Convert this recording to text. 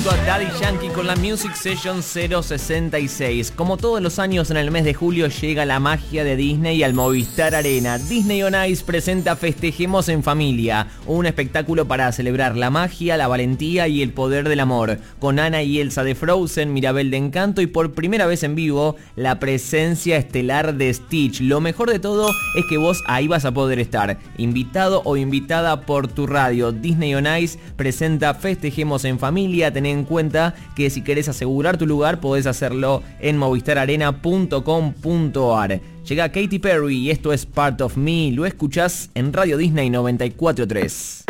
a Daddy Yankee con la Music Session 066. Como todos los años en el mes de julio llega la magia de Disney al Movistar Arena. Disney on Ice presenta Festejemos en Familia, un espectáculo para celebrar la magia, la valentía y el poder del amor. Con Anna y Elsa de Frozen, Mirabel de Encanto y por primera vez en vivo, la presencia estelar de Stitch. Lo mejor de todo es que vos ahí vas a poder estar, invitado o invitada por tu radio. Disney on Ice presenta Festejemos en Familia. Ten en cuenta que si querés asegurar tu lugar podés hacerlo en movistararena.com.ar. Llega Katy Perry y esto es Part of Me. Lo escuchás en Radio Disney 94.3.